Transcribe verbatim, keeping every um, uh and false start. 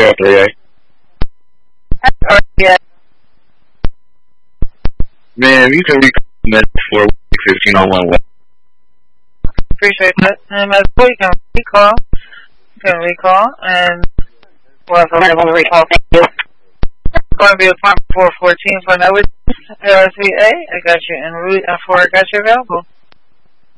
F three A. Yeah. Man, you can recommend for fifteen on one way. Appreciate that. And as well, you can recall. You can recall, and well, if I'm going to recall, thank you. It's going to be appointment four fourteen for another L S V A. I got you en route, and four I got you available.